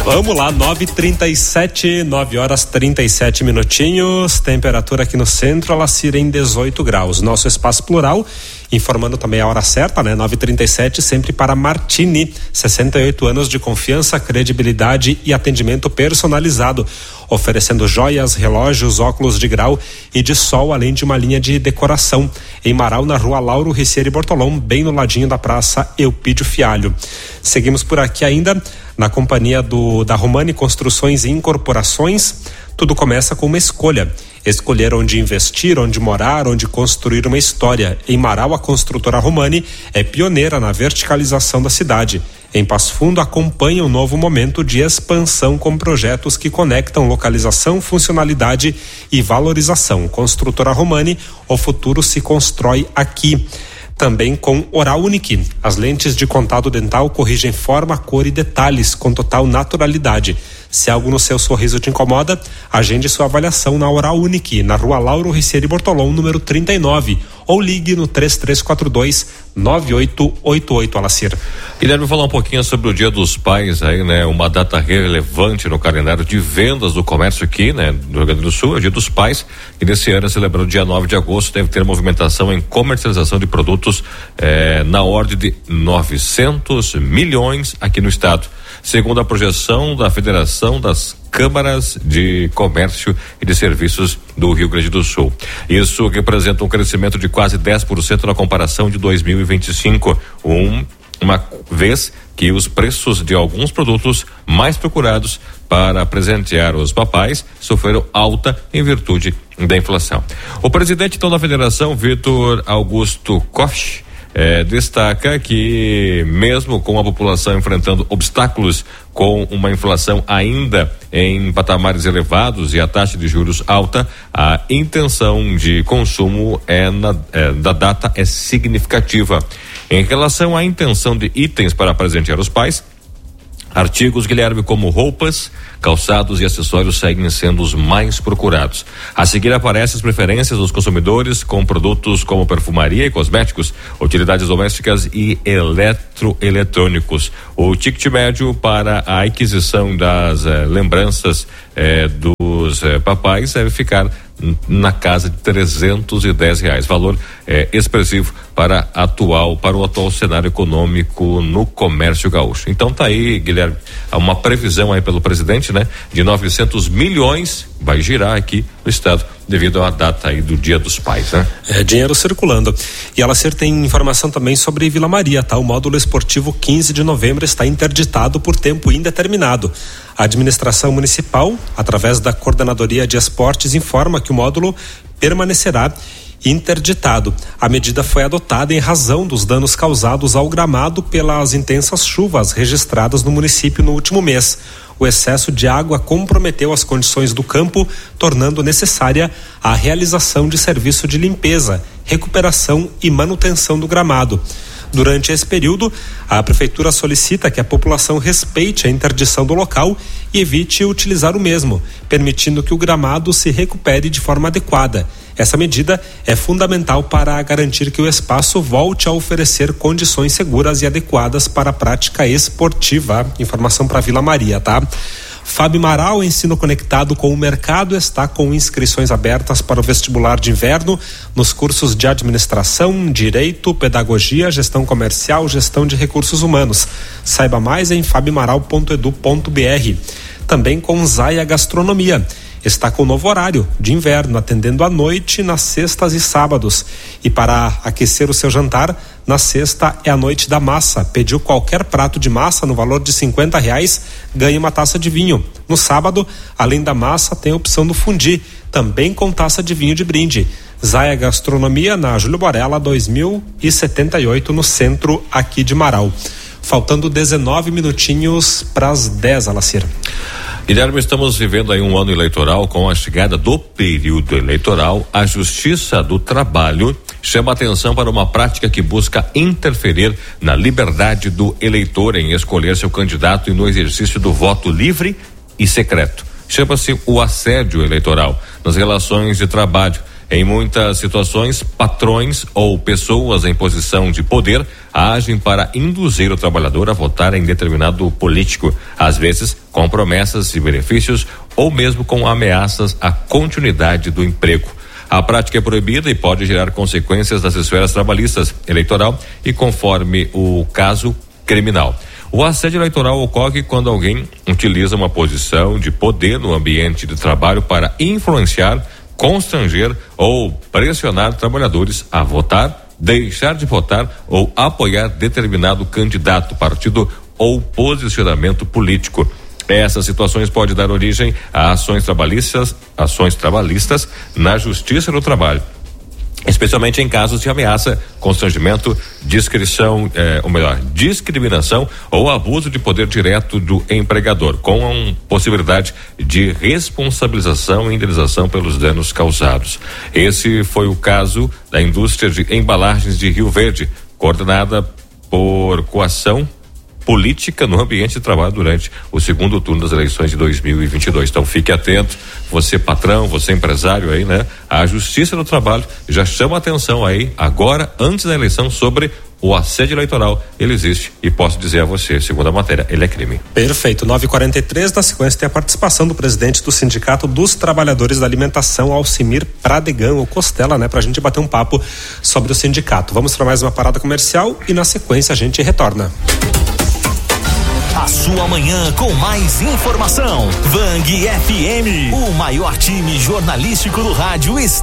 Vamos lá, 9h37, 9 horas 37 minutinhos, temperatura aqui no centro, Alacir, em 18 graus. Nosso Espaço Plural, informando também a hora certa, né? 9h37, sempre para Martini, 68 anos de confiança, credibilidade e atendimento personalizado, oferecendo joias, relógios, óculos de grau e de sol, além de uma linha de decoração. Em Marau, na rua Lauro Ricieri Bortolom, bem no ladinho da Praça Eupídio Fialho. Seguimos por aqui ainda, na companhia da Romani Construções e Incorporações. Tudo começa com uma escolha. Escolher onde investir, onde morar, onde construir uma história. Em Marau, a construtora Romani é pioneira na verticalização da cidade. Em Passo Fundo, acompanha um novo momento de expansão com projetos que conectam localização, funcionalidade e valorização. Construtora Romani, o futuro se constrói aqui. Também com Oral Unique. As lentes de contato dental corrigem forma, cor e detalhes com total naturalidade. Se algo no seu sorriso te incomoda, agende sua avaliação na Oral Unique, na rua Lauro Ricieri Bortolom, número 39, ou ligue no 3342-9888, Alacir. Guilherme, falar um pouquinho sobre o Dia dos Pais aí, né? Uma data relevante no calendário de vendas do comércio aqui, né? No Rio Grande do Sul, é o Dia dos Pais, e nesse ano, celebrando o dia 9 de agosto, deve ter movimentação em comercialização de produtos na ordem de 900 milhões aqui no estado. Segundo a projeção da Federação das Câmaras de Comércio e de Serviços do Rio Grande do Sul. Isso representa um crescimento de quase 10% na comparação de 2025, uma vez que os preços de alguns produtos mais procurados para presentear os papais sofreram alta em virtude da inflação. O presidente então da federação, Vitor Augusto Koch, destaca que mesmo com a população enfrentando obstáculos com uma inflação ainda em patamares elevados e a taxa de juros alta, a intenção de consumo da data é significativa. Em relação à intenção de itens para presentear os pais, artigos, Guilherme, como roupas, calçados e acessórios seguem sendo os mais procurados. A seguir aparecem as preferências dos consumidores com produtos como perfumaria e cosméticos, utilidades domésticas e eletrônicos. O ticket médio para a aquisição das lembranças dos papais deve ficar na casa de R$310, valor expressivo para o atual cenário econômico no comércio gaúcho. Então tá aí, Guilherme, uma previsão aí pelo presidente, né, de 900 milhões vai girar aqui no estado devido à data aí do Dia dos Pais, né? Dinheiro circulando. E ela tem informação também sobre Vila Maria, tá? O módulo esportivo 15 de novembro está interditado por tempo indeterminado. A administração municipal, através da Coordenadoria de Esportes, informa que o módulo permanecerá interditado. A medida foi adotada em razão dos danos causados ao gramado pelas intensas chuvas registradas no município no último mês. O excesso de água comprometeu as condições do campo, tornando necessária a realização de serviço de limpeza, recuperação e manutenção do gramado. Durante esse período, a prefeitura solicita que a população respeite a interdição do local e evite utilizar o mesmo, permitindo que o gramado se recupere de forma adequada. Essa medida é fundamental para garantir que o espaço volte a oferecer condições seguras e adequadas para a prática esportiva. Informação para Vila Maria, tá? Fábio Marau, ensino conectado com o mercado, está com inscrições abertas para o vestibular de inverno nos cursos de administração, direito, pedagogia, gestão comercial, gestão de recursos humanos. Saiba mais em fabiomaral.edu.br. Também com Zaia Gastronomia. Está com novo horário de inverno, atendendo à noite nas sextas e sábados. E para aquecer o seu jantar, na sexta é a noite da massa. Pediu qualquer prato de massa no valor de R$50, ganha uma taça de vinho. No sábado, além da massa, tem a opção do fundi, também com taça de vinho de brinde. Zaia Gastronomia, na Júlio Borella, 2078, no centro aqui de Marau. Faltando 19 minutinhos para as 10, Alacir. Guilherme, estamos vivendo aí um ano eleitoral. Com a chegada do período eleitoral, a Justiça do Trabalho chama atenção para uma prática que busca interferir na liberdade do eleitor em escolher seu candidato e no exercício do voto livre e secreto. Chama-se o assédio eleitoral nas relações de trabalho. Em muitas situações, patrões ou pessoas em posição de poder agem para induzir o trabalhador a votar em determinado político, às vezes com promessas de benefícios ou mesmo com ameaças à continuidade do emprego. A prática é proibida e pode gerar consequências nas esferas trabalhistas, eleitoral e, conforme o caso, criminal. O assédio eleitoral ocorre quando alguém utiliza uma posição de poder no ambiente de trabalho para influenciar, constranger ou pressionar trabalhadores a votar, deixar de votar ou apoiar determinado candidato, partido ou posicionamento político. Essas situações podem dar origem a ações trabalhistas na Justiça do Trabalho, especialmente em casos de ameaça, constrangimento, discriminação ou abuso de poder direto do empregador, com a possibilidade de responsabilização e indenização pelos danos causados. Esse foi o caso da indústria de embalagens de Rio Verde, coordenada por coação política no ambiente de trabalho durante o segundo turno das eleições de 2022. Então fique atento, você patrão, você empresário aí, né? A Justiça do Trabalho já chama atenção aí agora, antes da eleição, sobre o assédio eleitoral. Ele existe e posso dizer a você, segundo a matéria, ele é crime. Perfeito. 9h43, na sequência tem a participação do presidente do Sindicato dos Trabalhadores da Alimentação, Alcimir Pradegão, ou Costela, né? Pra gente bater um papo sobre o sindicato. Vamos para mais uma parada comercial e na sequência a gente retorna. A sua manhã com mais informação. Vang FM, o maior time jornalístico do rádio está